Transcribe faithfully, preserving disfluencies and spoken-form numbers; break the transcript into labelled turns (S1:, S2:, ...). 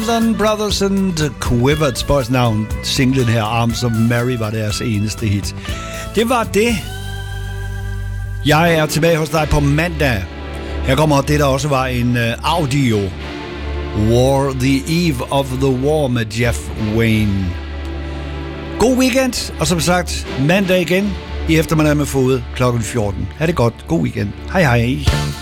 S1: London Brothers and Quiverts Boys navn. Singlen her, Arms of Mary, var deres eneste hit. Det var det. Jeg er tilbage hos dig på mandag. Her kommer det, der også var en uh, audio. War, The Eve of the War med Jeff Wayne. God weekend, og som sagt, mandag igen i eftermiddag med fod klokken fjorten. Ha' det godt. God weekend. Hej hej.